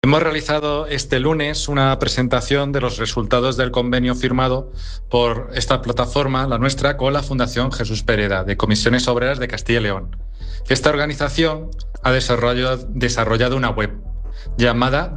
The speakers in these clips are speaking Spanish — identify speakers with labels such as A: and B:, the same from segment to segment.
A: Hemos realizado este lunes una presentación de los resultados del convenio firmado por esta plataforma, la nuestra, con la Fundación Jesús Pereda, de Comisiones Obreras de Castilla y León. Esta organización ha desarrollado una web llamada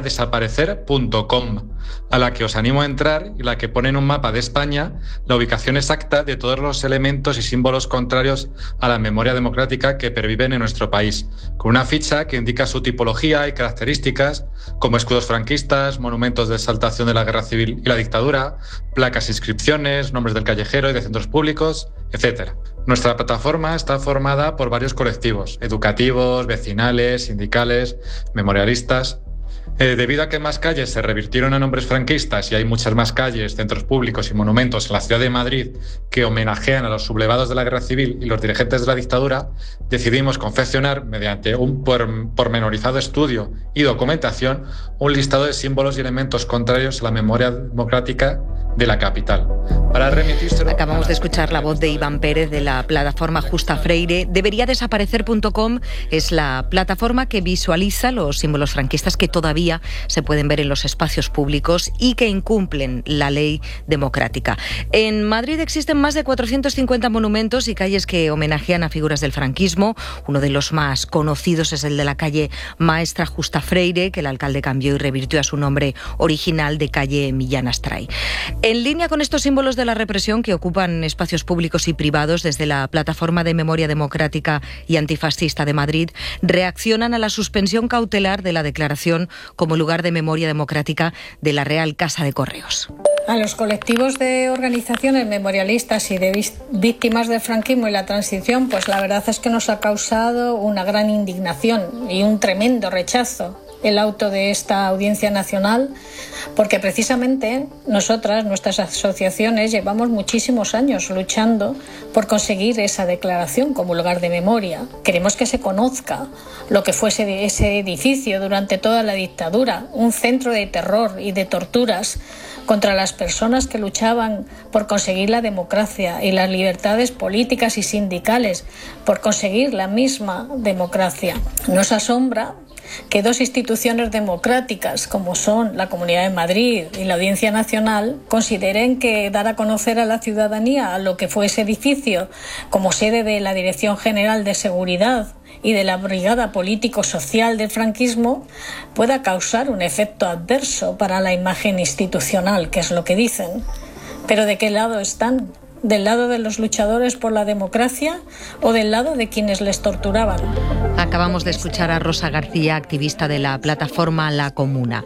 A: deberiadesaparecer.com, a la que os animo a entrar y la que pone en un mapa de España la ubicación exacta de todos los elementos y símbolos contrarios a la memoria democrática que perviven en nuestro país, con una ficha que indica su tipología y características, como escudos franquistas, monumentos de exaltación de la guerra civil y la dictadura, placas e inscripciones, nombres del callejero y de centros públicos, etc. Nuestra plataforma está formada por varios colectivos educativos, vecinales, sindicales, memorialistas. Debido a que más calles se revirtieron a nombres franquistas y hay muchas más calles, centros públicos y monumentos en la ciudad de Madrid que homenajean a los sublevados de la guerra civil y los dirigentes de la dictadura, decidimos confeccionar, mediante un pormenorizado estudio y documentación, un listado de símbolos y elementos contrarios a la memoria democrática de la capital. Para remitírselo...
B: Acabamos de escuchar la voz de Iván Pérez de la plataforma Justa Freire. Deberiadesaparecer.com es la plataforma que visualiza los símbolos franquistas que todavía se pueden ver en los espacios públicos y que incumplen la ley democrática. En Madrid existen más de 450 monumentos y calles que homenajean a figuras del franquismo. Uno de los más conocidos es el de la calle Maestra Justa Freire, que el alcalde cambió y revirtió a su nombre original de calle Millán Astray. En línea con estos símbolos de la represión que ocupan espacios públicos y privados, desde la Plataforma de Memoria Democrática y Antifascista de Madrid reaccionan a la suspensión cautelar de la declaración como lugar de memoria democrática de la Real Casa de Correos.
C: A los colectivos de organizaciones memorialistas y de víctimas del franquismo y la transición, pues la verdad es que nos ha causado una gran indignación y un tremendo rechazo el auto de esta Audiencia Nacional, porque precisamente nuestras asociaciones, llevamos muchísimos años luchando por conseguir esa declaración como lugar de memoria. Queremos que se conozca lo que fue ese edificio durante toda la dictadura, un centro de terror y de torturas contra las personas que luchaban por conseguir la democracia y las libertades políticas y sindicales, por conseguir la misma democracia. Nos asombra que dos instituciones democráticas como son la Comunidad de Madrid y la Audiencia Nacional consideren que dar a conocer a la ciudadanía lo que fue ese edificio como sede de la Dirección General de Seguridad y de la Brigada Político-Social del franquismo pueda causar un efecto adverso para la imagen institucional, que es lo que dicen. ¿Pero de qué lado están? ¿Del lado de los luchadores por la democracia o del lado de quienes les torturaban?
B: Acabamos de escuchar a Rosa García, activista de la plataforma La Comuna.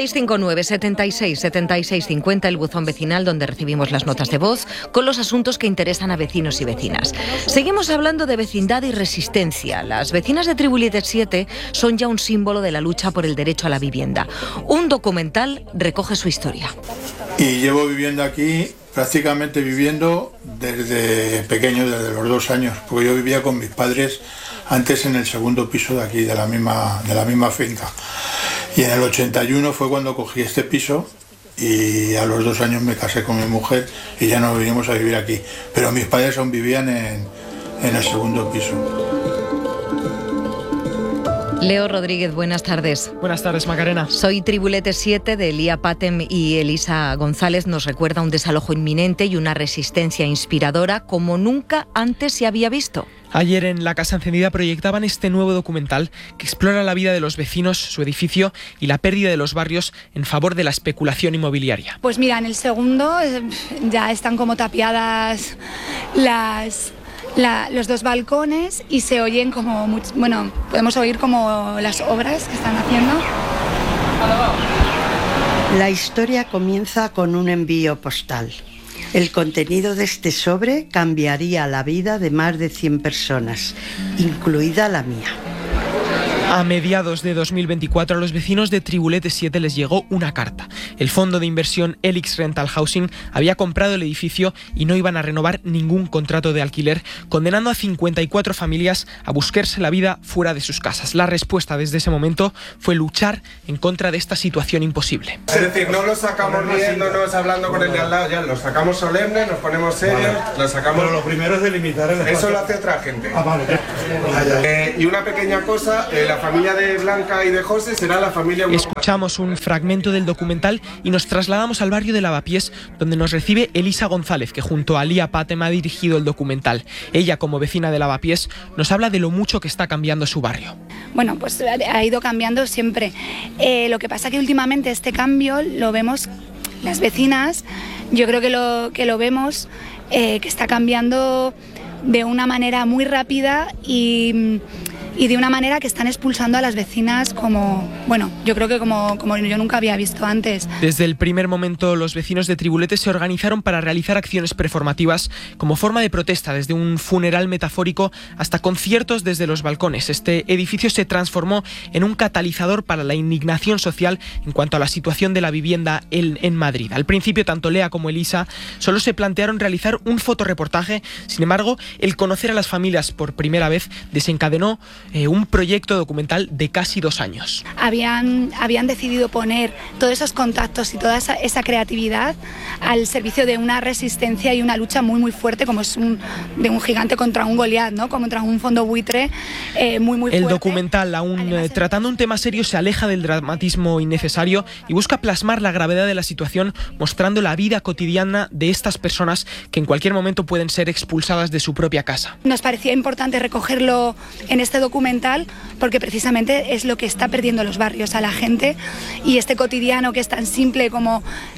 B: 659 76 76 50, el buzón vecinal donde recibimos las notas de voz con los asuntos que interesan a vecinos y vecinas. Seguimos hablando de vecindad y resistencia. Las vecinas de Tribulete 7 son ya un símbolo de la lucha por el derecho a la vivienda. Un documental recoge su historia.
D: Y llevo viviendo aquí, prácticamente viviendo desde pequeño, desde los 2 años, porque yo vivía con mis padres antes en el segundo piso de aquí, de la misma finca. Y en el 81 fue cuando cogí este piso y a los 2 años me casé con mi mujer y ya nos vinimos a vivir aquí. Pero mis padres aún vivían en el segundo piso.
B: Leo Rodríguez, buenas tardes.
E: Buenas tardes, Macarena.
B: Soy Tribulete 7 de Elía Patem y Elisa González nos recuerda un desalojo inminente y una resistencia inspiradora como nunca antes se había visto.
E: Ayer en La Casa Encendida proyectaban este nuevo documental que explora la vida de los vecinos, su edificio y la pérdida de los barrios en favor de la especulación inmobiliaria.
F: Pues mira, en el segundo ya están como tapiadas los 2 balcones y se oyen como, podemos oír como las obras que están haciendo.
G: La historia comienza con un envío postal. El contenido de este sobre cambiaría la vida de más de 100 personas, incluida la mía.
E: A mediados de 2024 a los vecinos de Tribulete 7 les llegó una carta. El fondo de inversión Elix Rental Housing había comprado el edificio y no iban a renovar ningún contrato de alquiler, condenando a 54 familias a buscarse la vida fuera de sus casas. La respuesta desde ese momento fue luchar en contra de esta situación imposible.
H: Es decir, no lo sacamos riéndonos, hablando con el de al lado, ya lo sacamos solemne, nos ponemos serios, lo sacamos...
D: Pero lo primero es delimitar el espacio.
H: Eso lo hace otra gente.
D: Ah, vale.
H: Y una pequeña cosa, la familia de Blanca y de José será la familia...
E: Escuchamos un fragmento del documental y nos trasladamos al barrio de Lavapiés, donde nos recibe Elisa González, que junto a Lía Patem ha dirigido el documental. Ella, como vecina de Lavapiés, nos habla de lo mucho que está cambiando su barrio.
F: Bueno, pues ha ido cambiando siempre. Lo que pasa que últimamente este cambio lo vemos las vecinas, yo creo que lo vemos, que está cambiando de una manera muy rápida y de una manera que están expulsando a las vecinas como yo creo que como yo nunca había visto antes.
E: Desde el primer momento, los vecinos de Tribulete se organizaron para realizar acciones performativas como forma de protesta, desde un funeral metafórico hasta conciertos desde los balcones. Este edificio se transformó en un catalizador para la indignación social en cuanto a la situación de la vivienda en Madrid. Al principio, tanto Lea como Elisa solo se plantearon realizar un fotoreportaje. Sin embargo, el conocer a las familias por primera vez desencadenó un proyecto documental de casi 2 años.
F: Habían decidido poner todos esos contactos y toda esa creatividad al servicio de una resistencia y una lucha muy muy fuerte, como es de un gigante contra un Goliat, ¿no? Como contra un fondo buitre muy fuerte.
E: El documental, aún tratando un tema serio, se aleja del dramatismo innecesario y busca plasmar la gravedad de la situación, mostrando la vida cotidiana de estas personas que en cualquier momento pueden ser expulsadas de su propia casa.
F: Nos parecía importante recogerlo en este documental porque precisamente es lo que está perdiendo los barrios a la gente, y este cotidiano que es tan simple como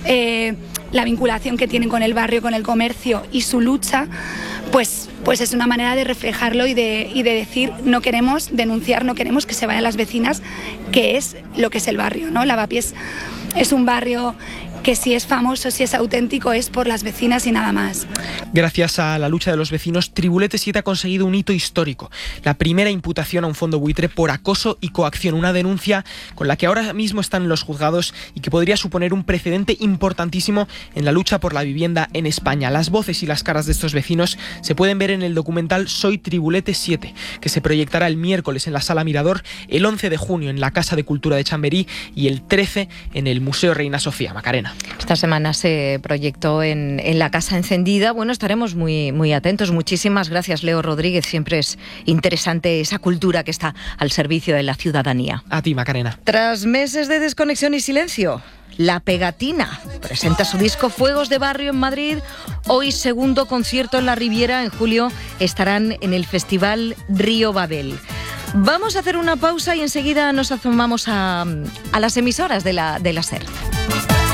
F: la vinculación que tienen con el barrio, con el comercio y su lucha, pues es una manera de reflejarlo y de decir, no queremos denunciar, no queremos que se vayan las vecinas, que es lo que es el barrio, ¿no? Lavapiés es un barrio que si es famoso, si es auténtico, es por las vecinas y nada más.
E: Gracias a la lucha de los vecinos, Tribulete 7 ha conseguido un hito histórico: la primera imputación a un fondo buitre por acoso y coacción, una denuncia con la que ahora mismo están en los juzgados y que podría suponer un precedente importantísimo en la lucha por la vivienda en España. Las voces y las caras de estos vecinos se pueden ver en el documental Soy Tribulete 7, que se proyectará el miércoles en la Sala Mirador, el 11 de junio en la Casa de Cultura de Chamberí y el 13 en el Museo Reina Sofía. Macarena.
B: Esta semana se proyectó en la Casa Encendida. Bueno, estaremos muy, muy atentos. Muchísimas gracias, Leo Rodríguez. Siempre es interesante esa cultura que está al servicio de la ciudadanía.
E: A ti, Macarena.
B: Tras meses de desconexión y silencio, La Pegatina presenta su disco Fuegos de Barrio en Madrid. Hoy, segundo concierto en la Riviera. En julio estarán en el Festival Río Babel. Vamos a hacer una pausa y enseguida nos asomamos a las emisoras de la SER.